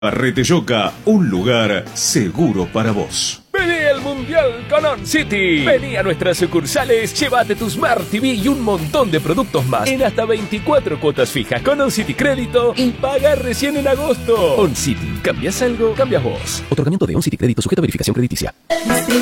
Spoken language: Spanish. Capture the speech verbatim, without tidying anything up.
Arreteyoca, un lugar seguro para vos. Vení al Mundial con On City. Vení a nuestras sucursales, llévate tu Smart T V y un montón de productos más en hasta veinticuatro cuotas fijas con On City Crédito y paga recién en agosto. On City, ¿cambias algo? Cambias vos. Otorgamiento de On City Crédito sujeto a verificación crediticia.